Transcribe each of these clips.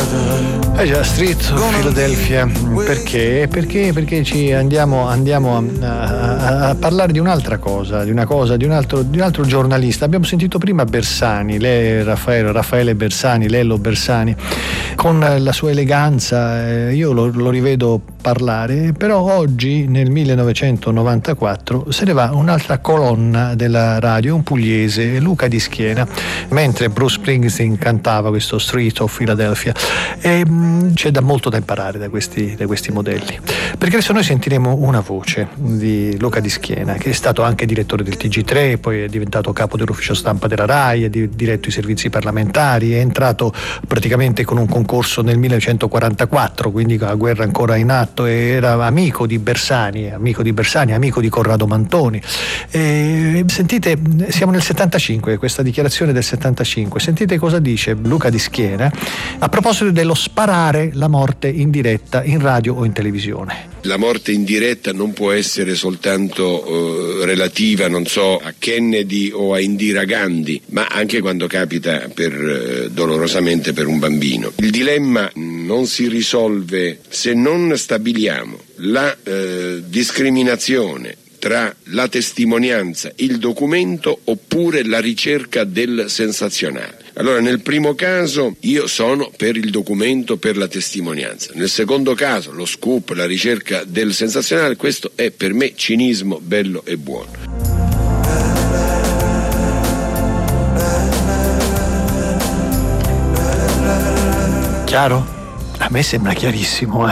Già, Street of Philadelphia. Perché ci andiamo a parlare di un'altra cosa, di un altro giornalista. Abbiamo sentito prima Bersani, lei Raffaele Bersani, Lello Bersani, con la sua eleganza, io lo rivedo parlare, però oggi nel 1994 se ne va un'altra colonna della radio, un pugliese, Luca Di Schiena, mentre Bruce Springsteen cantava questo Street of Philadelphia. E c'è molto da imparare da questi modelli, perché adesso noi sentiremo una voce di Luca Di Schiena, che è stato anche direttore del TG3, poi è diventato capo dell'ufficio stampa della RAI, ha diretto i servizi parlamentari, è entrato praticamente con un concorso nel 1944, quindi con la guerra ancora in atto, era amico di Bersani, amico di Corrado Mantoni. Sentite, siamo nel 75, questa dichiarazione del 75, sentite cosa dice Luca Di Schiena a proposito dello sparare la morte in diretta in radio o in televisione. La morte in diretta non può essere soltanto relativa, non so, a Kennedy o a Indira Gandhi, ma anche quando capita dolorosamente per un bambino. Il dilemma non si risolve se non stabiliamo la discriminazione tra la testimonianza, il documento oppure la ricerca del sensazionale. Allora, nel primo caso io sono per il documento, per la testimonianza. Nel secondo caso, lo scoop, la ricerca del sensazionale, questo è per me cinismo bello e buono. Chiaro? A me sembra chiarissimo,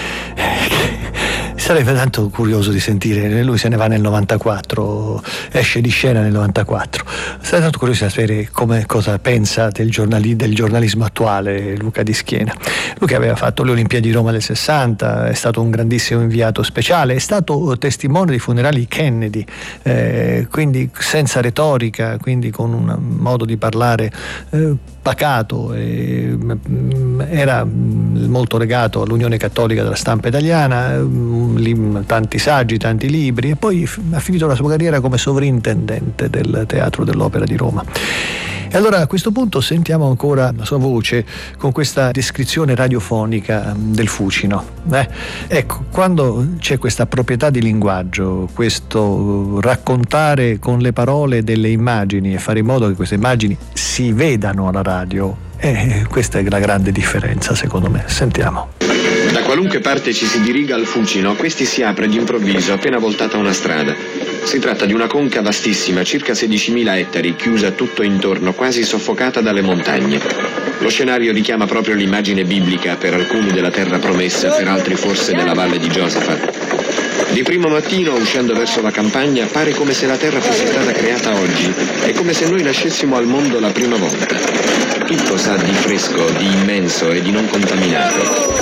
Sarebbe tanto curioso di sentire, lui se ne va nel 94, esce di scena nel 94. Sarei tanto curioso di sapere cosa pensa del giornalismo attuale Luca Di Schiena. Lui che aveva fatto le Olimpiadi di Roma del 60, è stato un grandissimo inviato speciale, è stato testimone dei funerali di Kennedy, quindi senza retorica, quindi con un modo di parlare pacato, era molto legato all'Unione Cattolica della Stampa Italiana, tanti saggi, tanti libri, e poi ha finito la sua carriera come sovrintendente del Teatro dell'Opera di Roma. E allora a questo punto sentiamo ancora la sua voce con questa descrizione radiofonica del Fucino. Ecco, quando c'è questa proprietà di linguaggio, questo raccontare con le parole delle immagini e fare in modo che queste immagini si vedano alla radio, questa è la grande differenza secondo me. Sentiamo. Da qualunque parte ci si diriga al Fucino, questi si apre d'improvviso appena voltata una strada. Si tratta di una conca vastissima, circa 16.000 ettari, chiusa tutto intorno, quasi soffocata dalle montagne. Lo scenario richiama proprio l'immagine biblica, per alcuni della terra promessa, per altri forse della valle di Giosafat. Di primo mattino, uscendo verso la campagna, pare come se la terra fosse stata creata oggi, è come se noi nascessimo al mondo la prima volta. Tutto sa di fresco, di immenso e di non contaminato.